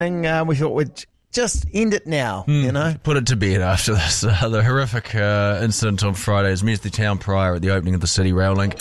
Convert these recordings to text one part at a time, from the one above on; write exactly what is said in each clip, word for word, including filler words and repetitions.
Uh, we thought we'd just end it now, mm, you know. Put it to bed after this. Uh, the horrific uh, incident on Friday has met the town prior at the opening of the City Rail Link.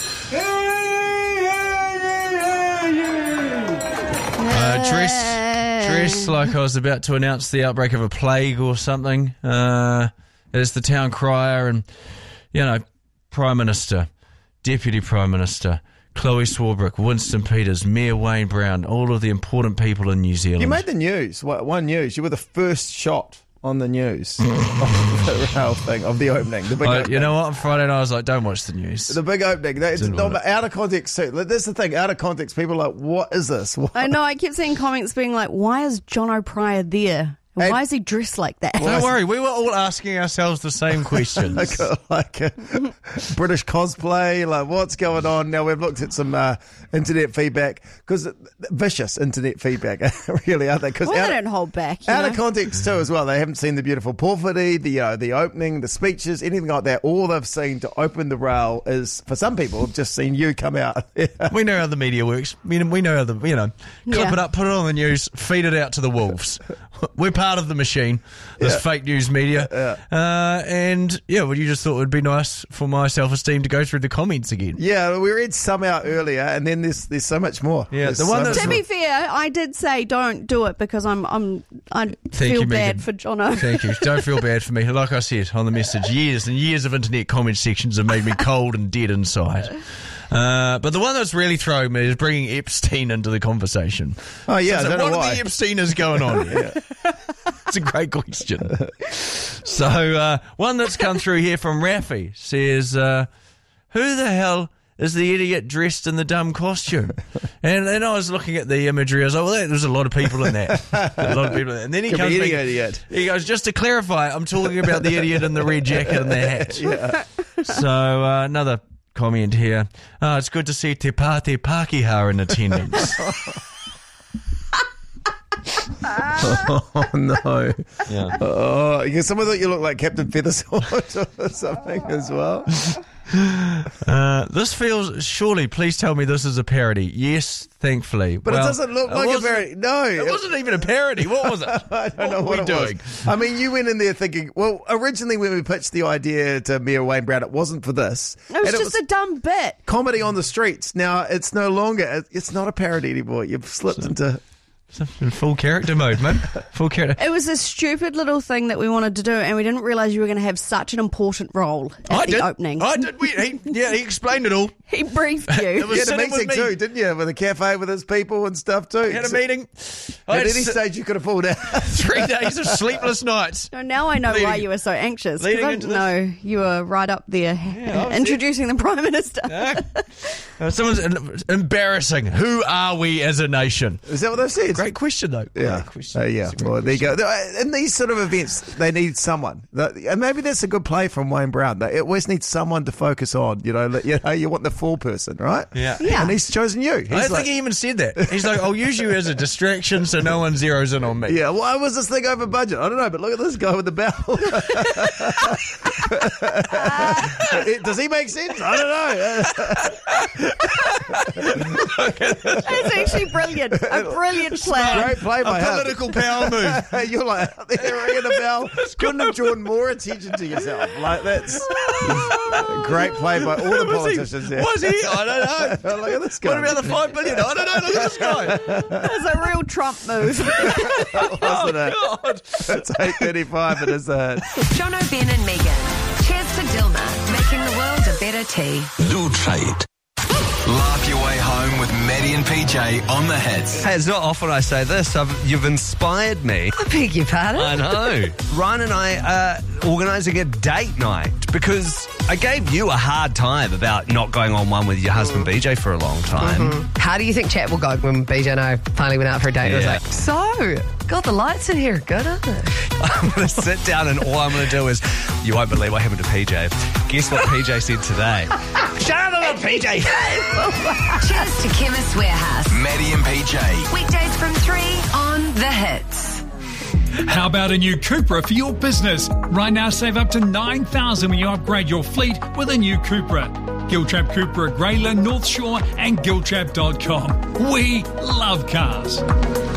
Uh, dress, dress like I was about to announce the outbreak of a plague or something. Uh, as the town crier and, you know, Prime Minister, Deputy Prime Minister, Chloe Swarbrick, Winston Peters, Mayor Wayne Brown, all of the important people in New Zealand. You made the news, one news. You were the first shot on the news of the rail thing, of the opening. The big I, opening. You know what? On Friday night I was like, don't watch the news. The big opening. It's not, but out of context too. That's the thing. Out of context, people are like, what is this? What? I know. I kept seeing comments being like, why is John O'Pryor there? And And- why is he dressed like that? Don't worry, we were all asking ourselves the same questions. like a, like a British cosplay, like what's going on? Now we've looked at some uh, internet feedback, because vicious internet feedback, really, aren't they? Because Well, they don't hold back. You out know? of context too, as well. They haven't seen the beautiful porphyry, the uh, the opening, the speeches, anything like that. All they've seen to open the rail is, for some people, have just seen you come out. We know how the media works. We, we know how the, you know, clip Yeah. it up, put it on the news, feed it out to the wolves. We're part of the machine, this Yeah. fake news media. Yeah. Uh, and, yeah, well, you just thought it would be nice for my self-esteem to go through the comments again. Yeah, we read some out earlier, and then there's there's so much more. Yeah, There's the one so that's- much To be more. fair, I did say don't do it because I'm I'm I Thank feel you, bad Megan. for Jono. Thank you. Don't feel bad for me. Like I said on the message, years and years of internet comment sections have made me cold and dead inside. Uh, but the one that's really throwing me is bringing Epstein into the conversation. Oh yeah, I So don't know what why. are the Epsteiners going on here? It's a great question. So, uh, one that's come through here from Rafi says, uh, who the hell is the idiot dressed in the dumb costume? And then I was looking at the imagery. I was like, well, there's a lot of people in that. A lot of people in that. And then he Could comes be back, any idiot. he goes, just to clarify, I'm talking about the idiot in the red jacket and the hat. Yeah. So, uh, another comment here. Oh, it's good to see Te Pāti Pākehā in attendance. Oh no. Yeah. Oh, yeah, someone thought you looked like Captain Feathersword or something as well. Uh, this feels, surely, please tell me this is a parody. Yes, thankfully. But Well, it doesn't look it like a wasn't- very... No. It wasn't even a parody. What was it? I don't know were what we it was. doing? I mean, you went in there thinking, well, originally when we pitched the idea to Mayor Wayne Brown, it wasn't for this. It was And just a dumb bit. comedy on the streets. Now, it's no longer... It's not a parody anymore. You've slipped into... In full character mode, man. Full character. It was a stupid little thing that we wanted to do, and we didn't realise you were going to have such an important role at I the did. opening. I did. We, he, yeah, he explained it all. He briefed It you. was You had a sitting with meeting me. too, didn't you? With a cafe with his people and stuff too. He had a meeting. I At had any s- stage you could have pulled out. three days of sleepless nights. So now I know Leading- why you were so anxious. 'cause leading I into didn't know you were right up there I was introducing the Prime Minister. Uh, uh, someone's embarrassing. Who are we as a nation? Is that what they've said? Great question, though. Yeah, Great question. Uh, yeah. It's a great Well, there you go. question. In these sort of events, they need someone, That- and maybe that's a good play from Wayne Brown. They always need someone to focus on. You know, let- you know, you want the full person, right? Yeah. Yeah. And he's chosen you. He's I don't like, think he even said that. He's like, I'll use you as a distraction so no one zeroes in on me. yeah. Why was this thing over budget? I don't know, but look at this guy with the bell. It- Does he make sense? I don't know. It's actually brilliant. A brilliant plan. Great play by A him. political power move. You're like out there ringing a bell. Couldn't have drawn more attention to yourself. Like that's a great play by all the Was he- politicians there. Was he? I don't know. Look at this guy. What about the five billion? I don't know. Look at this guy. It's a real Trump move. Wasn't it? God. It's eight thirty-five. It is a. Jono, Ben and Megan. Cheers to Dilma, making the world a better tea. Lutrate. Laugh your way home with Maddie and P J on the hits. Hey, it's not often I say this. I've, you've inspired me. I beg your pardon? I know. Ryan and I are organising a date night because I gave you a hard time about not going on one with your husband B J for a long time. How do you think chat will go when B J and I finally went out for a date? It was Yeah. like, so, God, the lights in here are good, aren't they? I'm going to sit down and all I'm going to do is, you won't believe what happened to P J. Guess what P J said today? Shut up about P J. Cheers to Chemist Warehouse. Maddie and P J. Weekdays from three on The Hits. How about a new Cupra for your business? Right now, save up to nine thousand dollars when you upgrade your fleet with a new Cupra. Giltrap Cupra at Grayland, North Shore and giltrap dot com. We love cars.